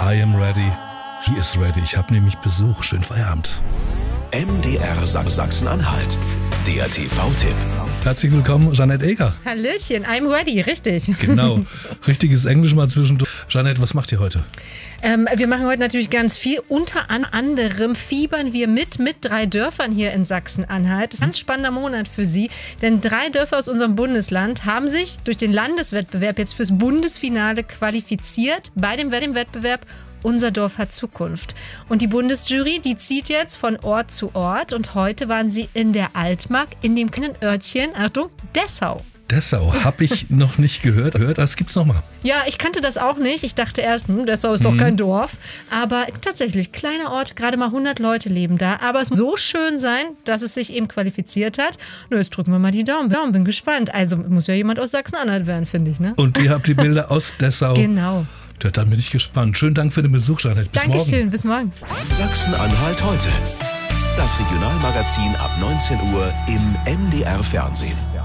I am ready. She is ready. Ich habe nämlich Besuch. Schönen Feierabend. MDR Sachsen-Anhalt. Der TV-Tipp. Herzlich willkommen, Jeanette Eger. Hallöchen, I'm ready, richtig. Genau, richtiges Englisch mal zwischendurch. Jeanette, was macht ihr heute? Wir machen heute natürlich ganz viel. Unter anderem fiebern wir mit 3 Dörfern hier in Sachsen-Anhalt. Das ist ein ganz spannender Monat für Sie, denn 3 Dörfer aus unserem Bundesland haben sich durch den Landeswettbewerb jetzt fürs Bundesfinale qualifiziert bei dem Wettbewerb Unser Dorf hat Zukunft. Und die Bundesjury, die zieht jetzt von Ort zu Ort. Und heute waren sie in der Altmark, in dem kleinen Örtchen, Achtung, Dessau. Dessau, habe ich noch nicht gehört. Das gibt's noch mal. Ja, ich kannte das auch nicht. Ich dachte erst, Dessau ist doch kein Dorf. Aber tatsächlich, kleiner Ort, gerade mal 100 Leute leben da. Aber es muss so schön sein, dass es sich eben qualifiziert hat. Nur jetzt drücken wir mal die Daumen. Bin gespannt. Also muss ja jemand aus Sachsen-Anhalt werden, finde ich, ne? Und ihr habt die Bilder aus Dessau. Genau. Ja, dann bin ich gespannt. Schönen Dank für den Besuch, Jeanette. Bis morgen. Dankeschön, bis morgen. Sachsen-Anhalt heute. Das Regionalmagazin ab 19 Uhr im MDR Fernsehen.